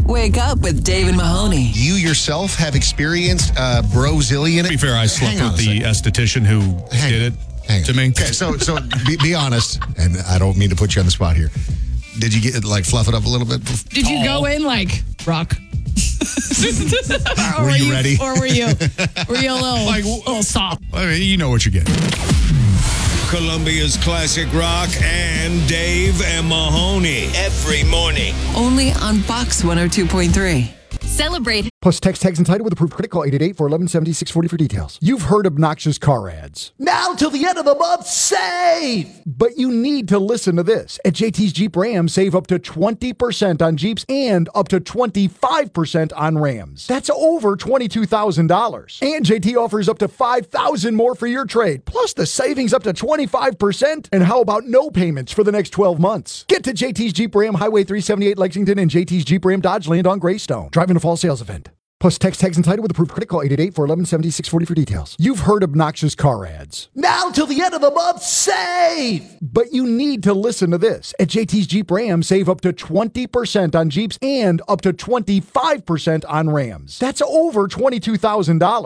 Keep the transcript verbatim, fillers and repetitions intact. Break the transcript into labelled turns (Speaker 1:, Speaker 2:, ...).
Speaker 1: Wake up with Dave and Mahoney.
Speaker 2: You yourself have experienced uh, brozillion.
Speaker 3: To be fair, I slept
Speaker 2: Hang on
Speaker 3: with
Speaker 2: a
Speaker 3: the
Speaker 2: second.
Speaker 3: esthetician who
Speaker 2: Hang
Speaker 3: did
Speaker 2: on.
Speaker 3: it
Speaker 2: Hang
Speaker 3: to
Speaker 2: on.
Speaker 3: me.
Speaker 2: Okay, so so be, be honest, and I don't mean to put you on the spot here. Did you get like fluff it up a little bit?
Speaker 4: Did you go in like rock? or
Speaker 2: Were you ready?
Speaker 4: Or were you? Were you a little,
Speaker 3: Like,
Speaker 4: little soft?
Speaker 3: I mean, you know what you're getting.
Speaker 5: Columbia's classic rock and Dave and Mahoney every morning.
Speaker 1: Only on Box one oh two point three.
Speaker 6: Celebrate.
Speaker 7: Plus, text tags entitled with approved credit call eight eight eight, four one one, seven six four zero for details. You've heard obnoxious car ads. Now till the end of the month, save! But you need to listen to this. At J T's Jeep Ram, save up to twenty percent on Jeeps and up to twenty-five percent on Rams. That's over twenty-two thousand dollars. And J T offers up to five thousand dollars more for your trade. Plus the savings up to twenty-five percent. And how about no payments for the next twelve months? Get to J T's Jeep Ram, Highway three seventy-eight Lexington, and J T's Jeep Ram Dodge Land on Greystone. Driving a fall sales event. Plus, text tags entitled with approved credit call eight eight eight, four one one, seven six four zero for details. You've heard obnoxious car ads. Now till the end of the month, save! But you need to listen to this. At J T's Jeep Ram, save up to twenty percent on Jeeps and up to twenty-five percent on Rams. That's over twenty-two thousand dollars.